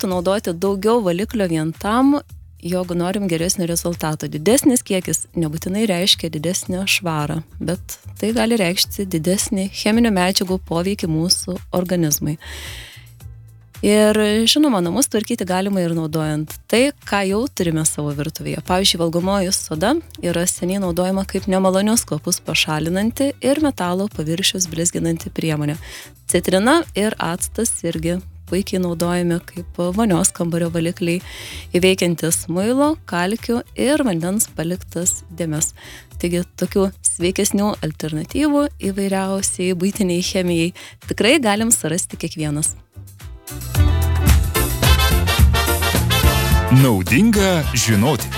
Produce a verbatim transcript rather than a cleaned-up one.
reikėtų naudoti daugiau valiklio vien tam, jog norim geresnio rezultato. Didesnis kiekis nebūtinai reiškia didesnę švarą, bet tai gali reikšti didesnį cheminių medžiagų poveikį mūsų organizmui. Ir žinoma, namus tvarkyti galima ir naudojant tai, ką jau turime savo virtuvėje. Pavyzdžiui, valgomoji soda yra seniai naudojama kaip nemalonius kvapus pašalinanti ir metalo paviršius blizginanti priemonė. Citrina ir actas irgi puikiai naudojami kaip vonios kambario valikliai, įveikiantis muilo, kalkių ir vandens paliktas dėmes. Taigi, tokių sveikesnių alternatyvų įvairiausiai buitiniai chemijai tikrai galim surasti kiekvienas. Naudinga žinoti.